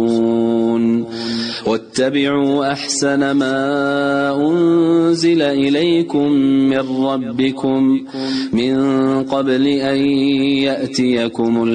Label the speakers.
Speaker 1: واتبعوا أحسن ما أنزل إليكم من ربكم من قبل أن يأتيكم